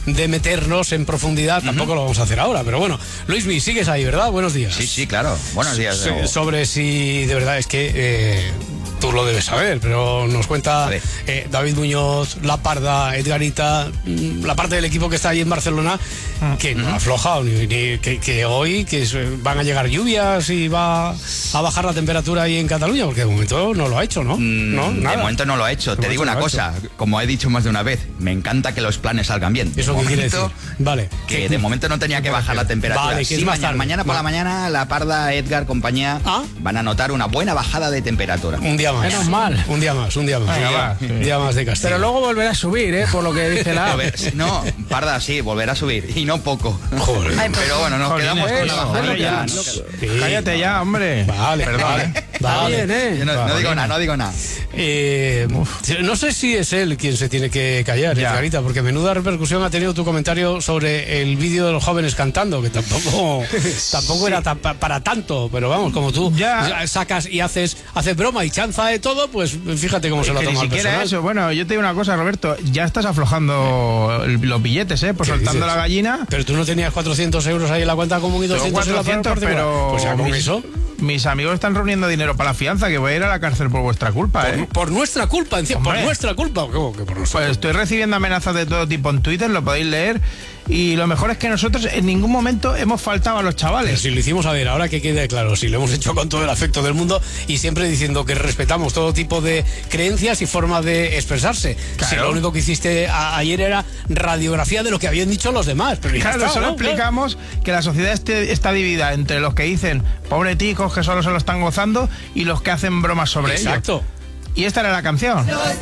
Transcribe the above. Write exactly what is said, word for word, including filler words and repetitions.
de meternos en profundidad, uh-huh. tampoco lo vamos a hacer ahora, pero bueno. Luismi, sigues ahí, ¿verdad? Buenos días. Sí, sí, claro. Buenos días. So, sobre si de verdad es que eh, tú lo debes saber, pero nos cuenta eh, David Muñoz, La Parda, Edgarita, la parte del equipo que está ahí en Barcelona, que no ha aflojado, ni, ni que, que hoy que van a llegar lluvias y va a bajar la temperatura ahí en Cataluña, porque de momento no lo ha hecho, ¿no? Mm, ¿No? De momento no lo ha hecho. De Te digo una cosa, hecho. como he dicho más de una vez, me encanta que los planes salgan bien. ¿Eso qué quiere decir? Vale. Que ¿Qué? de momento no tenía que bajar la temperatura. Vale, sí, mañana, mañana por la mañana, La Parda, Edgar, compañía, ¿Ah? van a notar una buena bajada de temperatura. Un día más. Menos mal. Un día más, un día más. Venga, va. Un día más de castigo. Pero luego volverá a subir, ¿eh? Por lo que dice la... No, Parda, sí, volverá a subir. Y no poco. Joder. Ay, pero bueno, nos Joder, quedamos con la bajadilla. Sí. Cállate ya, hombre. Vale, perdón. Vale, vale. Bien, ¿eh? Yo no, vale. no digo nada, no digo nada. Eh, no sé si es él quien se tiene que callar, Edgarita, porque menuda repercusión ha tenido tu comentario sobre el vídeo de los jóvenes cantando, que tampoco tampoco sí. era ta- para tanto, pero vamos, como tú ya sacas y haces haces broma y chanza de todo, pues fíjate cómo es se lo ha tomado el personal. Eso. Bueno, yo te digo una cosa, Roberto, ya estás aflojando los billetes, ¿eh? Por soltando dices? la gallina. Pero tú no tenías cuatrocientos euros ahí en la cuenta común y doscientos en la parte pero pues ya con mis, eso. Mis amigos están reuniendo dinero para la fianza, que voy a ir a la cárcel por vuestra culpa, por, ¿eh? Por nuestra culpa, encima, por nuestra culpa. ¿Cómo que por nuestra pues culpa? Estoy recibiendo amenazas de todo tipo en Twitter, lo podéis leer. Y lo mejor es que nosotros en ningún momento hemos faltado a los chavales. Pero si lo hicimos, a ver, ahora que quede claro, si lo hemos hecho con todo el afecto del mundo y siempre diciendo que respetamos todo tipo de creencias y formas de expresarse. Claro. Si lo único que hiciste a, ayer era radiografía de lo que habían dicho los demás. Pero claro, está, solo ¿no? explicamos que la sociedad este, está dividida entre los que dicen pobre ticos que solo se lo están gozando y los que hacen bromas sobre ello. Exacto. Y esta era la canción.